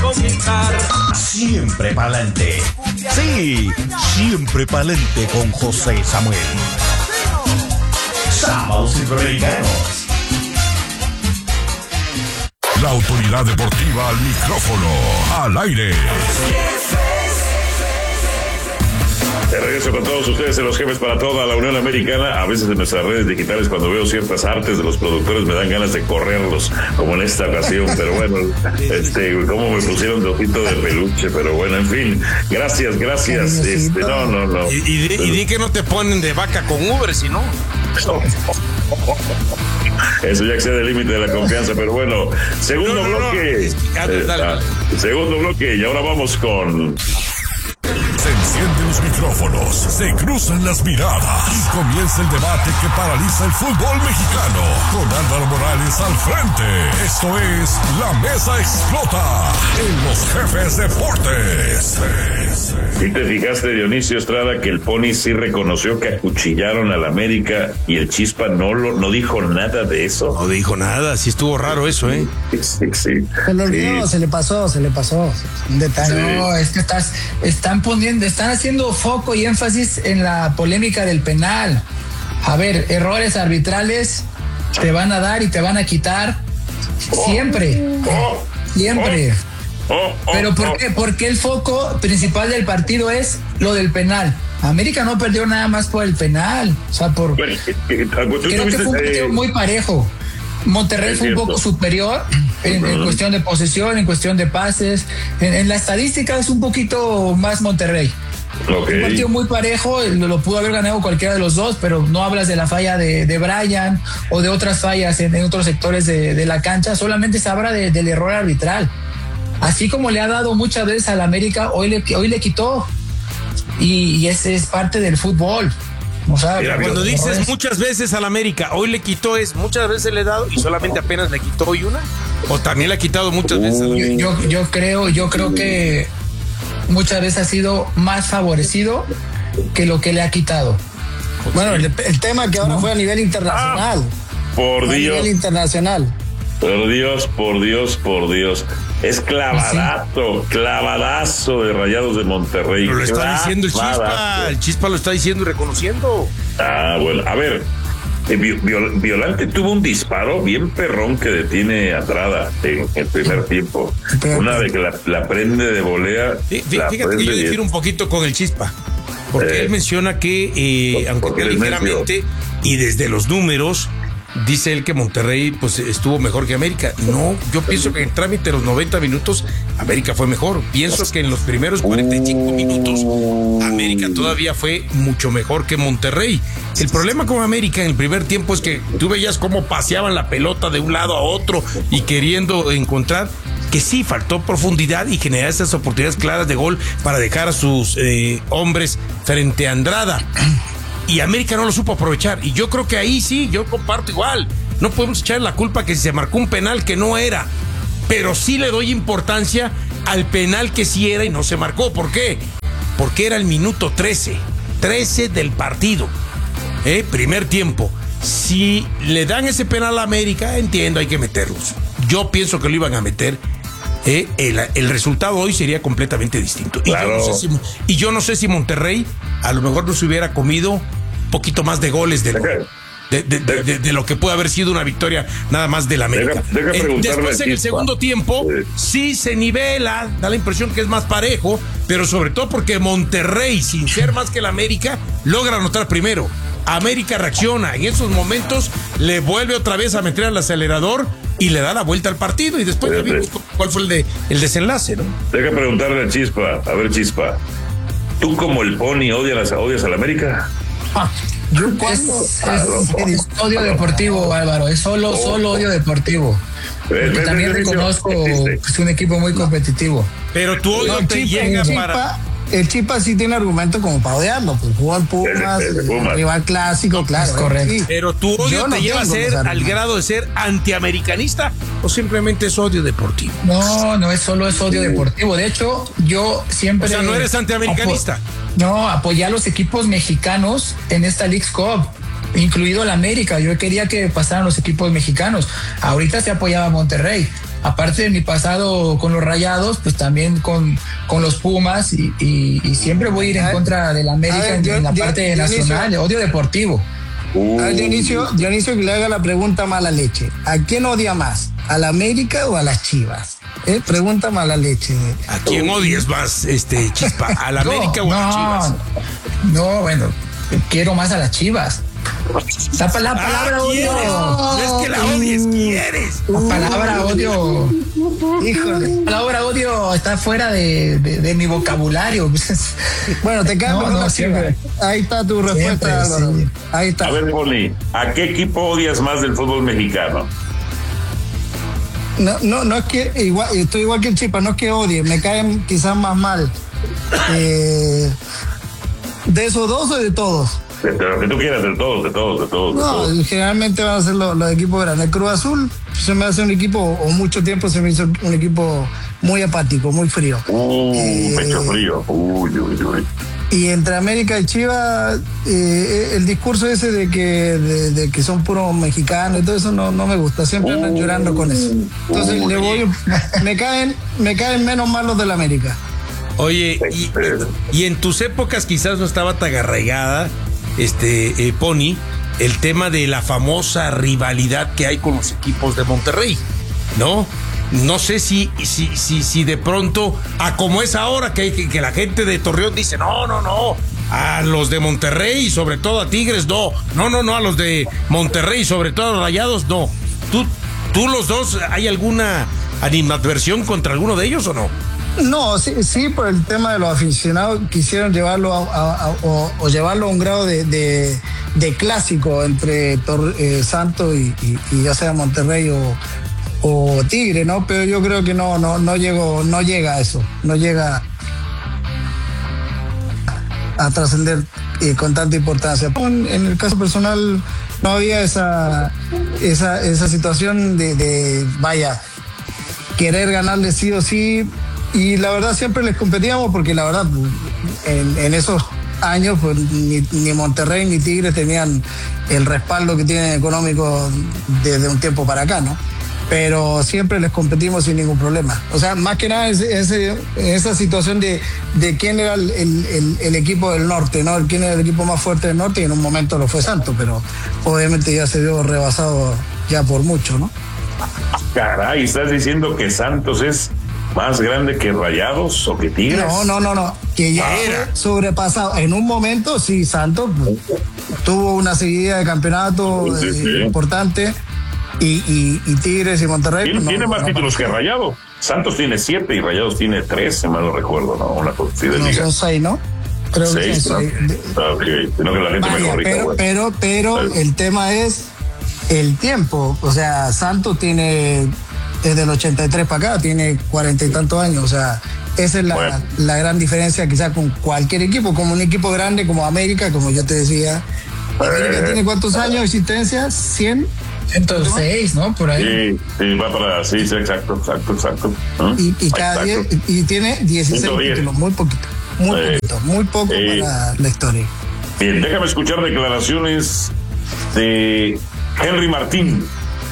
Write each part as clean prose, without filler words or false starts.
conquistar. Siempre pa'lante. Sí, siempre pa'lante con José Samuel. Sábados Centroamericanos. La autoridad deportiva al micrófono, al aire. De regreso con todos ustedes en Los Jefes para toda la Unión Americana. A veces en nuestras redes digitales, cuando veo ciertas artes de los productores, me dan ganas de correrlos, como en esta ocasión. Pero bueno, cómo me pusieron de ojito de peluche. Pero bueno, en fin, gracias. No. Y di que no te ponen de vaca con Uber, si no. Eso ya excede el límite de la confianza, pero bueno, segundo bloque. Segundo bloque, y ahora vamos con... Se encienden los micrófonos, se cruzan las miradas y comienza el debate que paraliza el fútbol mexicano. Con Álvaro Morales al frente. Esto es La Mesa Explota en Los Jefes Deportes. ¿Y te fijaste, Dionisio Estrada, que el Pony sí reconoció que acuchillaron al América y el Chispa no dijo nada de eso? No dijo nada, sí estuvo raro eso, ¿eh? Sí. Se lo olvidó, se le pasó. Un detalle. Sí. No, es que están haciendo foco y énfasis en la polémica del penal. A ver, errores arbitrales te van a dar y te van a quitar siempre. Pero ¿por qué? Porque el foco principal del partido es lo del penal. América no perdió nada más por el penal. O sea, creo que fue un partido muy parejo. Monterrey fue un poco superior en cuestión de posesión, en cuestión de pases. En la estadística es un poquito más Monterrey. Okay. Un partido muy parejo, lo pudo haber ganado cualquiera de los dos, pero no hablas de la falla de Brian o de otras fallas en otros sectores de la cancha, solamente se habla del error arbitral. Así como le ha dado muchas veces al América, hoy le quitó. Y ese es parte del fútbol. O sea, cuando dices muchas veces al América, hoy le quitó, es muchas veces le he dado y solamente apenas le quitó hoy una, o también le ha quitado muchas veces a la América. Yo creo que muchas veces ha sido más favorecido que lo que le ha quitado. Bueno, el tema que ahora fue a nivel internacional. Por Dios. A nivel internacional. Por Dios. Es clavadazo de Rayados de Monterrey. Pero lo está diciendo el Chispa lo está diciendo y reconociendo. Bueno, a ver, Violante tuvo un disparo bien perrón que detiene a Trada en el primer tiempo. Una vez que la prende de volea. Fíjate que yo difiero un poquito con el Chispa, porque él menciona que, aunque ligeramente, y desde los números, dice él que Monterrey pues estuvo mejor que América. No, yo pienso que en el trámite de los 90 minutos América fue mejor. Pienso que en los primeros 45 minutos América todavía fue mucho mejor que Monterrey. El problema con América en el primer tiempo es que tú veías cómo paseaban la pelota de un lado a otro y queriendo encontrar, que sí faltó profundidad y generar esas oportunidades claras de gol para dejar a sus hombres frente a Andrada. Y América no lo supo aprovechar. Y yo creo que ahí sí, yo comparto igual. No podemos echar la culpa que se marcó un penal que no era. Pero sí le doy importancia al penal que sí era y no se marcó. ¿Por qué? Porque era el minuto 13 del partido. Primer tiempo. Si le dan ese penal a América, entiendo, hay que meterlos. Yo pienso que lo iban a meter. El resultado hoy sería completamente distinto. Claro. Y yo no sé si Monterrey a lo mejor nos hubiera comido un poquito más de goles de lo que puede haber sido una victoria nada más del América. Después en el segundo tiempo sí se nivela, da la impresión que es más parejo, pero sobre todo porque Monterrey, sin ser más que el América, logra anotar primero. América reacciona, en esos momentos le vuelve otra vez a meter al acelerador y le da la vuelta al partido, y después ya vimos cuál fue el desenlace, ¿no? Deja preguntarle a Chispa, Chispa, ¿tú como el Pony odias a la América? Es odio deportivo, Álvaro, es solo odio deportivo. Porque también reconozco que es un equipo muy competitivo. Pero tu odio te llega para... El Chispa sí tiene argumento como para odiarlo, pues jugó al Pumas, rival clásico, claro. Es correcto. Sí. Pero tu odio te lleva a ser al grado de ser antiamericanista, o simplemente es odio deportivo. No es solo odio deportivo. De hecho, yo siempre... O sea, ¿no eres antiamericanista? No, apoyé a los equipos mexicanos en esta Leagues Cup, incluido el América. Yo quería que pasaran los equipos mexicanos. Ahorita se apoyaba a Monterrey. aparte de mi pasado con los Rayados, pues también con los Pumas y siempre voy a ir en contra del América en la parte nacional, odio deportivo. A ver, Dionisio, que le haga la pregunta mala leche. ¿A quién odia más? ¿A la América o a las Chivas? Pregunta mala leche. ¿A quién odias más, Chispa? ¿A la América o a las Chivas? No, bueno, quiero más a las Chivas. La palabra odio. No es que la odies, quieres. La palabra odio. Híjole. La palabra odio está fuera de mi vocabulario. Bueno, te quedas con la Chivas. Ahí está tu respuesta, Álvaro. Sí. Ahí está. A ver, Poli, ¿a qué equipo odias más del fútbol mexicano? No es que estoy igual que el Chispa, no es que odie, me caen quizás más mal. ¿De esos dos o de todos? De lo que tú quieras, de todos. No, generalmente van a ser los equipos grandes. El Cruz Azul se me hace un equipo, o mucho tiempo se me hizo un equipo muy apático, muy frío. Pecho frío. Uy. Y entre América y Chivas, el discurso ese de que son puros mexicanos y todo eso no me gusta. Siempre andan llorando con eso. Entonces me caen menos mal los del América. Oye, y en tus épocas quizás no estaba tan arraigada, Pony, el tema de la famosa rivalidad que hay con los equipos de Monterrey, ¿no? No sé si de pronto, como es ahora, que la gente de Torreón dice, no, a los de Monterrey, sobre todo a Tigres, no, a los de Monterrey, sobre todo a los Rayados, no. ¿Tú los dos, hay alguna animadversión contra alguno de ellos o no? No, sí, por el tema de los aficionados quisieron llevarlo o llevarlo a un grado de clásico entre Santos y ya sea Monterrey o Tigre, ¿no? Pero yo creo que no llega a eso, no llega a trascender con tanta importancia. En el caso personal no había esa situación de querer ganarle sí o sí. Y la verdad siempre les competíamos porque la verdad en esos años pues ni Monterrey ni Tigres tenían el respaldo que tienen económico desde un tiempo para acá, ¿no? Pero siempre les competimos sin ningún problema. O sea, más que nada esa situación de quién era el equipo del norte, ¿no? Quién era el equipo más fuerte del norte, y en un momento lo fue Santos, pero obviamente ya se vio rebasado ya por mucho, ¿no? Caray, ¿estás diciendo que Santos es más grande que Rayados o que Tigres? No, que ya era sobrepasado. En un momento, sí, Santos tuvo una seguida de campeonato importante y Tigres y Monterrey. Tiene más títulos que Rayados. Santos tiene 7 y Rayados tiene 3, si mal no recuerdo, ¿no? Una cosa así de liga. Son 6, ¿no? Creo 6, que son 6. Okay. No, que la gente me corrija, pero el tema es el tiempo. O sea, Santos tiene desde el 83 para acá, tiene 40 y tantos años, o sea, esa es la gran diferencia quizás con cualquier equipo, como un equipo grande como América, como yo te decía. América tiene ¿cuántos años de existencia? 100. 106, ¿no? Por ahí. Sí, va para, sí, exacto. Y cada 10, y tiene 16 títulos, muy poquito, muy poco para la historia. Bien, déjame escuchar declaraciones de Henry Martín,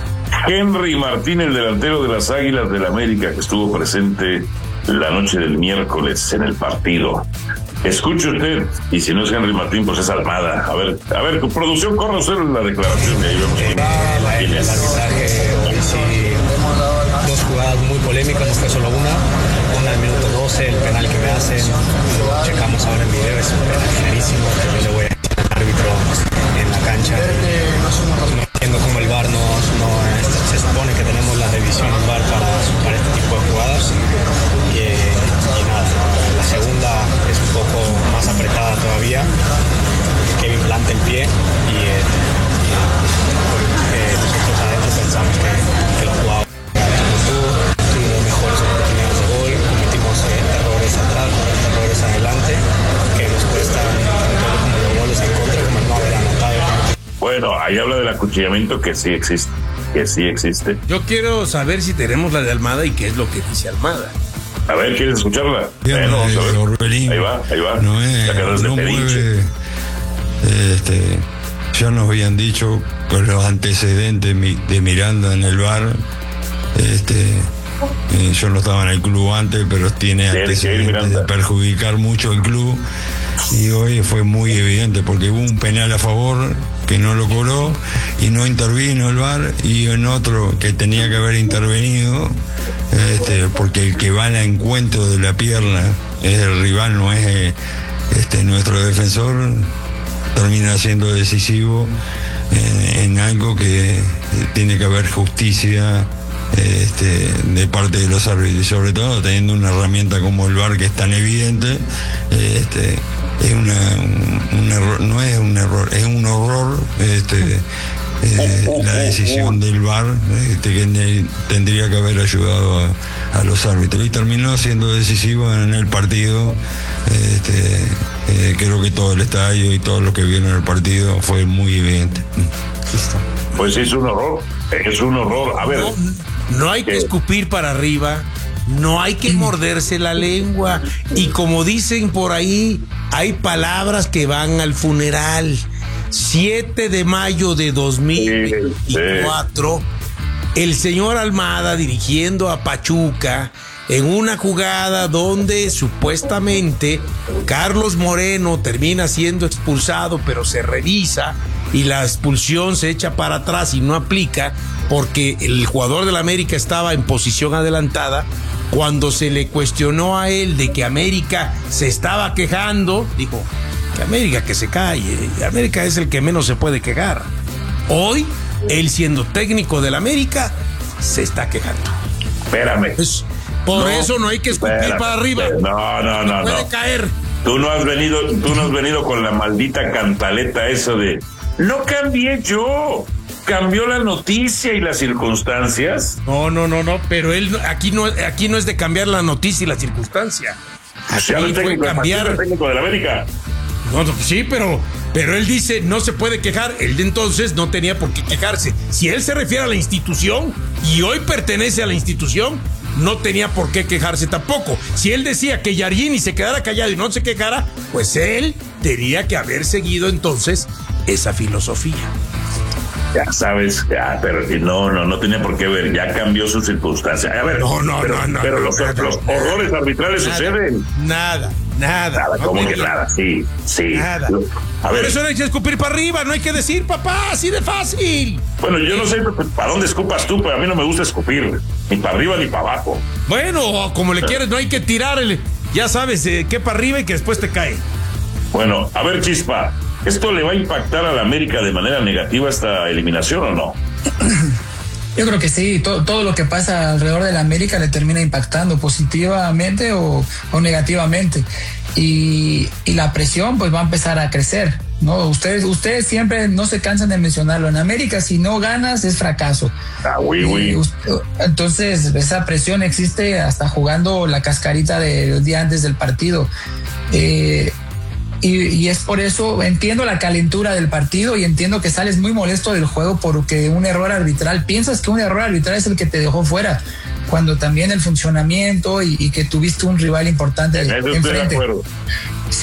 el delantero de las Águilas del América, que estuvo presente la noche del miércoles en el partido. Escuche usted, y si no es Henry Martín, pues es Almada. A ver, tu producción, corre usted la declaración y ahí vemos quién es. El arbitraje, hoy sí, 2 jugadas muy polémicas, no fue solo una al minuto 12, el penal que me hacen, lo checamos ahora en video, es un penal clarísimo, que yo le voy a decir al árbitro en la cancha. No entiendo cómo el VAR se supone que tenemos la revisión en VAR para este tipo de jugadas, y nada, la segunda es un poco más apretada todavía, Kevin planta el pie y nosotros adentro pensamos que lo jugaba. Tuvimos mejores oportunidades de gol, cometimos errores atrás, errores adelante, que nos cuestan como los goles en contra, como el no haber anotado. Bueno, ahí habla del acuchillamiento que sí existe. Yo quiero saber si tenemos la de Almada y qué es lo que dice Almada. A ver, ¿quieres escucharla? Bueno, vamos a ver. Orbelín, Ahí va. No mueve, ya nos habían dicho con los antecedentes de Miranda en el VAR, Yo no estaba en el club antes, pero tiene antecedentes de perjudicar mucho el club. Y hoy fue muy evidente porque hubo un penal a favor que no lo cobró y no intervino el VAR, y en otro que tenía que haber intervenido, porque el que va al encuentro de la pierna es el rival, no es nuestro defensor, termina siendo decisivo en algo que tiene que haber justicia de parte de los árbitros, y sobre todo teniendo una herramienta como el VAR que es tan evidente. Es un error, no es un error, es un horror la decisión del VAR, que tendría que haber ayudado a los árbitros, y terminó siendo decisivo en el partido. Creo que todo el estadio y todos los que vieron el partido fue muy evidente. Pues es un horror, a ver. No hay que escupir para arriba, no hay que morderse la lengua, y como dicen por ahí, hay palabras que van al funeral. 7 de mayo de 2024, el señor Almada dirigiendo a Pachuca en una jugada donde supuestamente Carlos Moreno termina siendo expulsado, pero se revisa y la expulsión se echa para atrás y no aplica porque el jugador del América estaba en posición adelantada. Cuando se le cuestionó a él de que América se estaba quejando, dijo que América que se calle, América es el que menos se puede quejar. Hoy, él siendo técnico del América, se está quejando. Espérame. Pues, por eso no hay que escupir para arriba. No. Puede caer. Tú no has venido con la maldita cantaleta eso de no cambié yo. ¿Cambió la noticia y las circunstancias? No, pero él aquí no es de cambiar la noticia y la circunstancia. Aquí fue cambiar el técnico de la América. No, sí, pero él dice no se puede quejar. Él de entonces no tenía por qué quejarse. Si él se refiere a la institución y hoy pertenece a la institución, no tenía por qué quejarse tampoco. Si él decía que Jardini se quedara callado y no se quejara, pues él tenía que haber seguido entonces esa filosofía. Ya sabes, pero no tenía por qué ver, ya cambió su circunstancia. A ver, pero los horrores arbitrales suceden. Nada, como que nada, sí. Nada. A ver, por eso no hay que escupir para arriba, no hay que decir, papá, así de fácil. Bueno, yo no sé para dónde escupas tú, pero a mí no me gusta escupir, ni para arriba ni para abajo. Bueno, como le quieres, no hay que tirar, ya sabes, que para arriba y que después te cae. Bueno, a ver, Chispa, ¿esto le va a impactar a la América de manera negativa esta eliminación o no? Yo creo que sí, todo lo que pasa alrededor de la América le termina impactando positivamente o negativamente. Y la presión pues va a empezar a crecer, ¿no? Ustedes siempre no se cansan de mencionarlo. En América, si no ganas, es fracaso. Entonces, esa presión existe hasta jugando la cascarita del día antes del partido. Y es por eso, entiendo la calentura del partido y entiendo que sales muy molesto del juego porque un error arbitral, piensas que un error arbitral es el que te dejó fuera, cuando también el funcionamiento y que tuviste un rival importante enfrente.